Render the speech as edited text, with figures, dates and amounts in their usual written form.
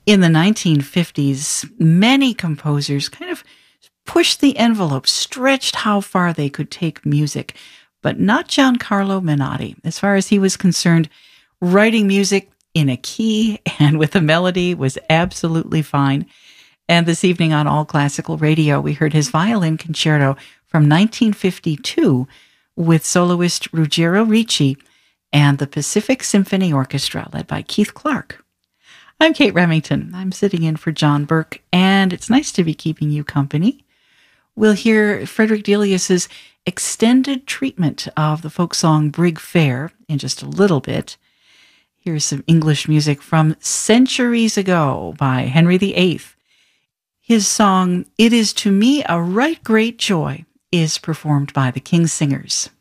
In the 1950s, many composers kind of pushed the envelope, stretched how far they could take music, but not Giancarlo Menotti. As far as he was concerned, writing music in a key and with a melody was absolutely fine. And this evening on All Classical Radio, we heard his violin concerto from 1952 with soloist Ruggiero Ricci and the Pacific Symphony Orchestra, led by Keith Clark. I'm Kate Remington. I'm sitting in for John Burke, and it's nice to be keeping you company. We'll hear Frederick Delius's extended treatment of the folk song Brig Fair in just a little bit. Here's some English music from centuries ago by Henry VIII. His song, "It Is to Me a Right Great Joy," is performed by the King's Singers.